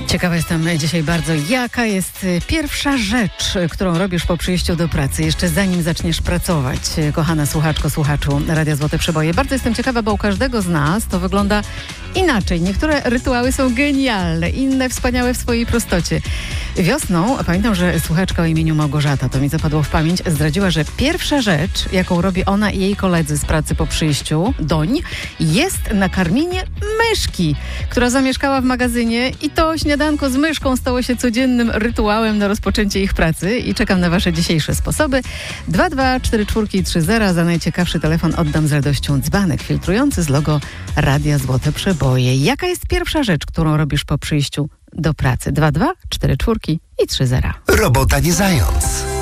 Ciekawa jestem dzisiaj bardzo, jaka jest pierwsza rzecz, którą robisz po przyjściu do pracy, jeszcze zanim zaczniesz pracować, kochana słuchaczko, słuchaczu Radia Złote Przeboje. Bardzo jestem ciekawa, bo u każdego z nas to wygląda inaczej. Niektóre rytuały są genialne, inne wspaniałe w swojej prostocie. Wiosną, pamiętam, że słuchaczka o imieniu Małgorzata, to mi zapadło w pamięć, zdradziła, że pierwsza rzecz, jaką robi ona i jej koledzy z pracy po przyjściu doń, jest nakarmienie myszki, która zamieszkała w magazynie i to śniadanko z myszką stało się codziennym rytuałem na rozpoczęcie ich pracy i czekam na wasze dzisiejsze sposoby. 2244330 za najciekawszy telefon oddam z radością dzbanek filtrujący z logo Radia Złote Przeboje. Jaka jest pierwsza rzecz, którą robisz po przyjściu do pracy? 2244330. Robota nie zając.